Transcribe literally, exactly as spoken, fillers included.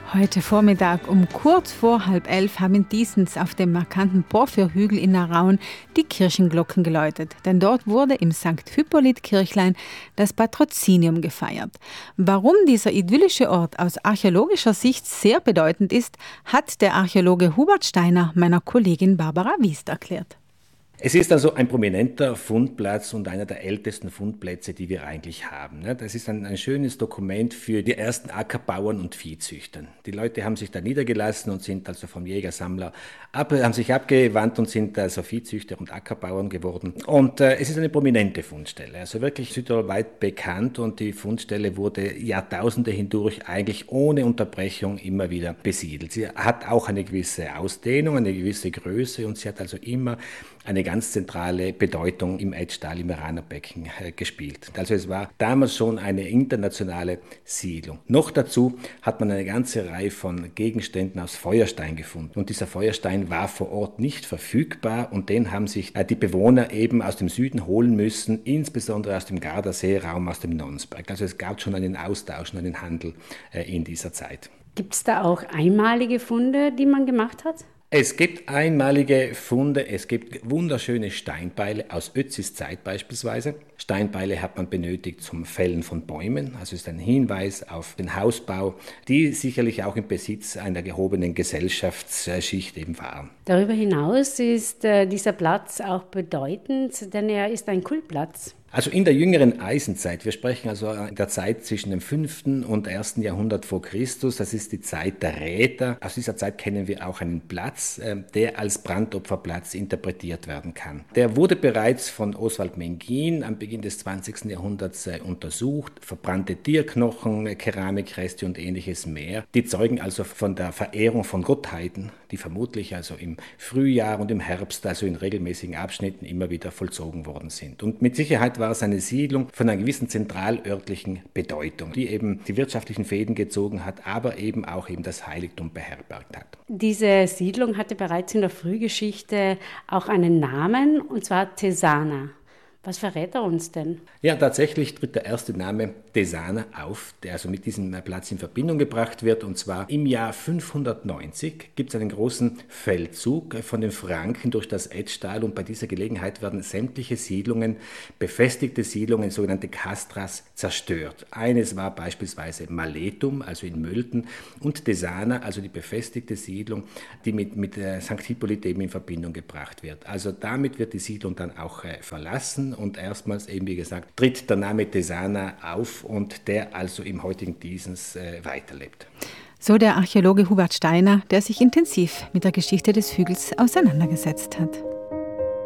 Heute Vormittag um kurz vor halb elf haben in Diesens auf dem markanten Porphyrhügel in Narauen die Kirchenglocken geläutet. Denn dort wurde im Sankt Hippolyt-Kirchlein das Patrozinium gefeiert. Warum dieser idyllische Ort aus archäologischer Sicht sehr bedeutend ist, hat der Archäologe Hubert Steiner meiner Kollegin Barbara Wiest erklärt. Es ist also ein prominenter Fundplatz und einer der ältesten Fundplätze, die wir eigentlich haben. Das ist ein, ein schönes Dokument für die ersten Ackerbauern und Viehzüchtern. Die Leute haben sich da niedergelassen und sind also vom Jägersammler ab, haben sich abgewandt und sind also Viehzüchter und Ackerbauern geworden. Und äh, es ist eine prominente Fundstelle, also wirklich südtirolweit bekannt, und die Fundstelle wurde Jahrtausende hindurch eigentlich ohne Unterbrechung immer wieder besiedelt. Sie hat auch eine gewisse Ausdehnung, eine gewisse Größe, und sie hat also immer eine ganz zentrale Bedeutung im Etschtal, im Iranerbecken äh, gespielt. Also es war damals schon eine internationale Siedlung. Noch dazu hat man eine ganze Reihe von Gegenständen aus Feuerstein gefunden. Und dieser Feuerstein war vor Ort nicht verfügbar, und den haben sich äh, die Bewohner eben aus dem Süden holen müssen, insbesondere aus dem Gardasee-Raum, aus dem Nonsberg. Also es gab schon einen Austausch und einen Handel äh, in dieser Zeit. Gibt es da auch einmalige Funde, die man gemacht hat? Es gibt einmalige Funde, es gibt wunderschöne Steinbeile aus Ötzis Zeit beispielsweise. Steinbeile hat man benötigt zum Fällen von Bäumen, also ist ein Hinweis auf den Hausbau, die sicherlich auch im Besitz einer gehobenen Gesellschaftsschicht eben waren. Darüber hinaus ist äh, dieser Platz auch bedeutend, denn er ist ein Kultplatz. Also in der jüngeren Eisenzeit, wir sprechen also in der Zeit zwischen dem fünften und ersten Jahrhundert vor Christus, das ist die Zeit der Räter. Aus dieser Zeit kennen wir auch einen Platz, der als Brandopferplatz interpretiert werden kann. Der wurde bereits von Oswald Mengin am Beginn des zwanzigsten Jahrhunderts untersucht. Verbrannte Tierknochen, Keramikreste und ähnliches mehr. Die zeugen also von der Verehrung von Gottheiten, die vermutlich also im Frühjahr und im Herbst, also in regelmäßigen Abschnitten, immer wieder vollzogen worden sind. Und mit Sicherheit war es eine Siedlung von einer gewissen zentralörtlichen Bedeutung, die eben die wirtschaftlichen Fäden gezogen hat, aber eben auch eben das Heiligtum beherbergt hat. Diese Siedlung hatte bereits in der Frühgeschichte auch einen Namen, und zwar Thesana. Was verrät er uns denn? Ja, tatsächlich tritt der erste Name Thesana auf, der also mit diesem Platz in Verbindung gebracht wird. Und zwar im Jahr fünfhundertneunzig gibt es einen großen Feldzug von den Franken durch das Etschtal. Und bei dieser Gelegenheit werden sämtliche Siedlungen, befestigte Siedlungen, sogenannte Castras, zerstört. Eines war beispielsweise Maletum, also in Mölten, und Thesana, also die befestigte Siedlung, die mit, mit Sankt Hippolyt eben in Verbindung gebracht wird. Also damit wird die Siedlung dann auch äh, verlassen. Und erstmals eben, wie gesagt, tritt der Name Thesana auf, und der also im heutigen Diesens äh, weiterlebt. So der Archäologe Hubert Steiner, der sich intensiv mit der Geschichte des Hügels auseinandergesetzt hat.